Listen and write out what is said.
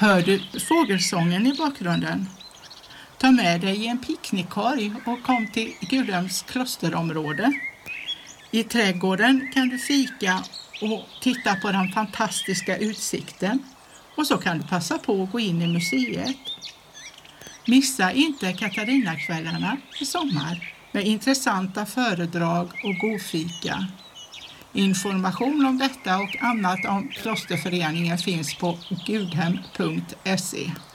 Hör du fågelsången i bakgrunden? Ta med dig en picknickkorg och kom till Gudhems klosterområde. I trädgården kan du fika och titta på den fantastiska utsikten. Och så kan du passa på att gå in i museet. Missa inte Katarinakvällarna i sommar med intressanta föredrag och god fika. Information om detta och annat om klosterföreningen finns på gudhem.se.